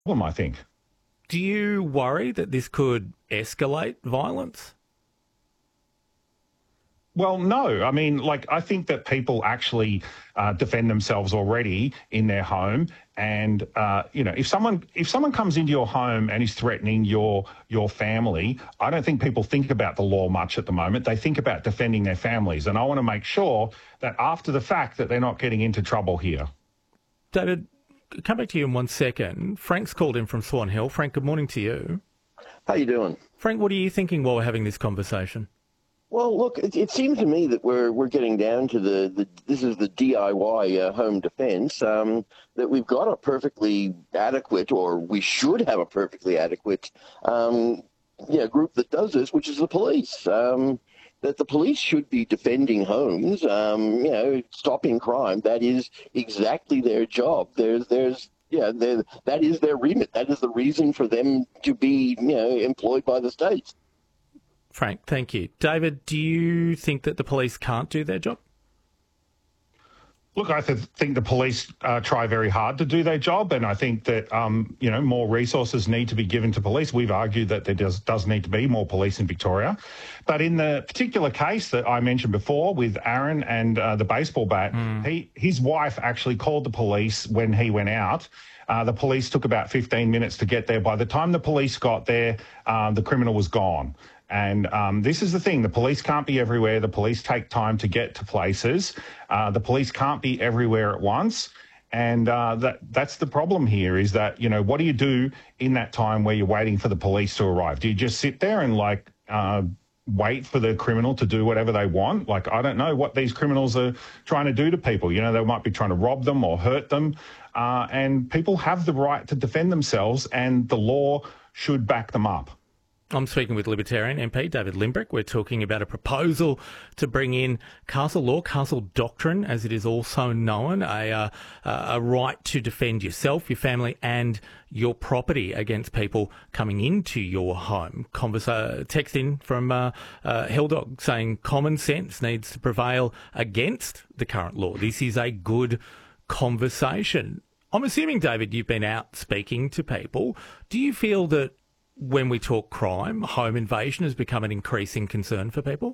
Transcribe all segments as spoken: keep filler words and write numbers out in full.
problem, I think. Do you worry that this could escalate violence? Well, no. I mean, like, I think that people actually uh, defend themselves already in their home. And, uh, you know, if someone if someone comes into your home and is threatening your your family, I don't think people think about the law much at the moment. They think about defending their families. And I want to make sure that after the fact that they're not getting into trouble here. David, come back to you in one second. Frank's called in from Swan Hill. Frank, good morning to you. How you doing? Frank, what are you thinking while we're having this conversation? Well, look, it, it seems to me that we're we're getting down to the, the this is the D I Y uh, home defense, um, that we've got a perfectly adequate, or we should have a perfectly adequate um, yeah, group that does this, which is the police. Um, that the police should be defending homes, um, you know, stopping crime. That is exactly their job. There's, there's, yeah, that is their remit. That is the reason for them to be, you know, employed by the state. Frank, thank you. David, do you think that the police can't do their job? Look, I th- think the police uh, try very hard to do their job, and I think that, um, you know, more resources need to be given to police. We've argued that there does, does need to be more police in Victoria. But in the particular case that I mentioned before with Aaron and uh, the baseball bat, mm. he his wife actually called the police when he went out. Uh, the police took about fifteen minutes to get there. By the time the police got there, um, the criminal was gone. And um, this is the thing. The police can't be everywhere. The police take time to get to places. Uh, the police can't be everywhere at once. And uh, that that's the problem here is that, you know, what do you do in that time where you're waiting for the police to arrive? Do you just sit there and, like, uh, wait for the criminal to do whatever they want? Like, I don't know what these criminals are trying to do to people. You know, they might be trying to rob them or hurt them. Uh, and people have the right to defend themselves, and the law should back them up. I'm speaking with Libertarian M P David Limbrick. We're talking about a proposal to bring in castle law, castle doctrine, as it is also known, a, uh, a right to defend yourself, your family and your property against people coming into your home. Conversa- text in from uh, uh, Hilldog saying common sense needs to prevail against the current law. This is a good conversation. I'm assuming, David, you've been out speaking to people. Do you feel that when we talk crime, home invasion has become an increasing concern for people?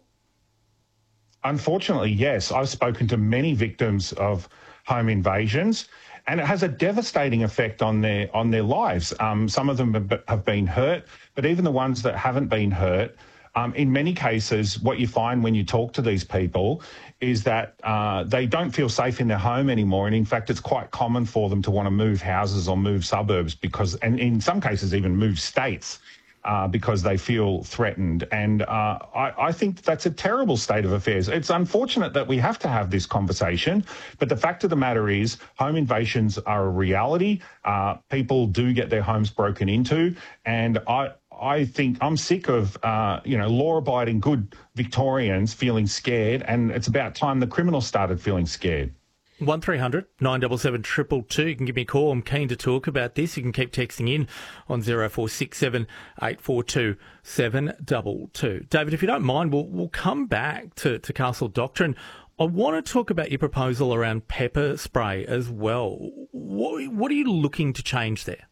Unfortunately, yes. I've spoken to many victims of home invasions, and it has a devastating effect on their on their lives. Um, some of them have been hurt, but even the ones that haven't been hurt, um, in many cases, what you find when you talk to these people is that uh, they don't feel safe in their home anymore. And in fact, it's quite common for them to want to move houses or move suburbs because, and in some cases, even move states uh, because they feel threatened. And uh, I, I think that's a terrible state of affairs. It's unfortunate that we have to have this conversation, but the fact of the matter is home invasions are a reality. Uh, people do get their homes broken into, and I, I think I'm sick of, uh, you know, law-abiding good Victorians feeling scared, and it's about time the criminals started feeling scared. one three hundred nine seven seven two two two. You can give me a call. I'm keen to talk about this. You can keep texting in on zero four six seven eight four two seven two two. David, if you don't mind, we'll, we'll come back to, to Castle Doctrine. I want to talk about your proposal around pepper spray as well. What, what are you looking to change there?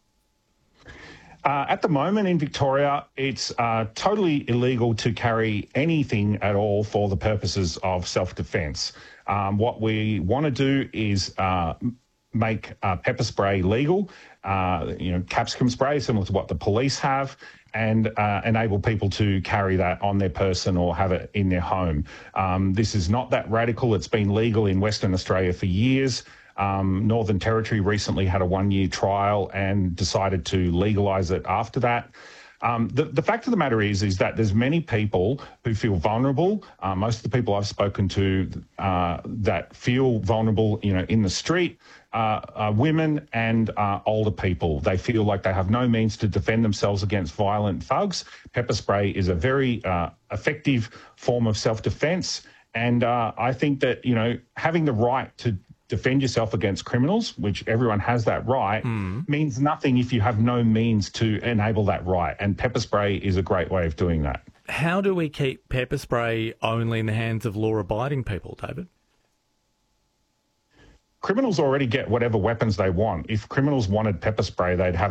Uh, at the moment in Victoria, it's uh, totally illegal to carry anything at all for the purposes of self-defence. Um, what we want to do is uh, make uh, pepper spray legal, uh, you know, capsicum spray, similar to what the police have, and uh, enable people to carry that on their person or have it in their home. Um, this is not that radical. It's been legal in Western Australia for years. Um, Northern Territory recently had a one-year trial and decided to legalise it after that. Um, the, the fact of the matter is, is that there's many people who feel vulnerable. Uh, most of the people I've spoken to uh, that feel vulnerable, you know, in the street, uh, are women and uh, older people. They feel like they have no means to defend themselves against violent thugs. Pepper spray is a very uh, effective form of self-defence, and uh, I think that, you know, having the right to defend yourself against criminals, which everyone has that right, mm. means nothing if you have no means to enable that right. And pepper spray is a great way of doing that. How do we keep pepper spray only in the hands of law-abiding people, David? Criminals already get whatever weapons they want. If criminals wanted pepper spray, they'd have